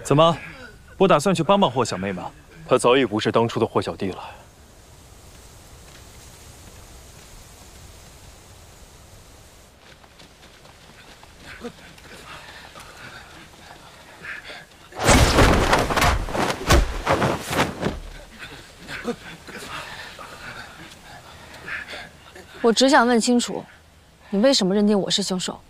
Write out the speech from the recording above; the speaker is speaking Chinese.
怎么，不打算去帮帮霍小妹吗？ 她早已不是当初的霍小弟了。 我只想问清楚，你为什么认定我是凶手？